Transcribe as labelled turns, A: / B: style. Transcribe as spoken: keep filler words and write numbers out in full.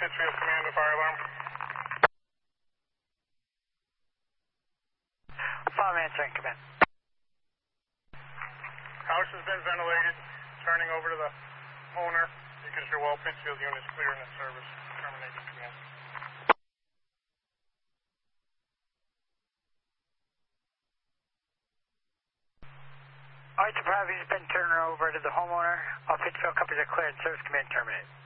A: Pittsfield Command to fire alarm.
B: Five answering command.
A: House has been ventilated, turning over to the owner because your well Pittsfield unit is clear in the service. Terminating command.
B: Alright, the private's been turned over to the homeowner. All Pittsfield companies are cleared. Service command terminated.